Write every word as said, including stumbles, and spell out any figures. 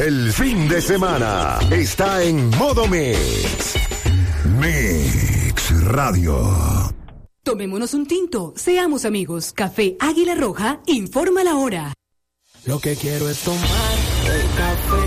El fin de semana está en modo Mix. Mix Radio. Tomémonos un tinto, seamos amigos. Café Águila Roja informa la hora. Lo que quiero es tomar el café.